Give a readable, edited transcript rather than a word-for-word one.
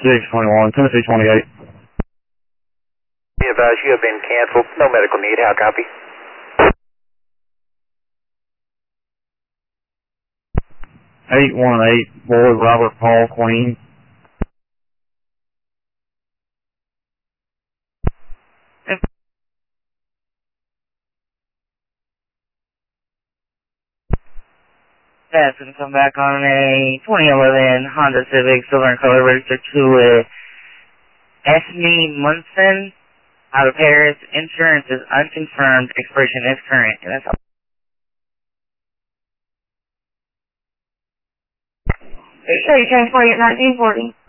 621, Tennessee 28. Be advised you have been canceled. No medical need. How copy? 818, Boyd Robert Paul Queen. That's going to come back on a 2011 Honda Civic, silver in color, registered to Esme Munson, out of Paris. Insurance is unconfirmed. Expiration is current. And that's all. Are you transporting at 1940?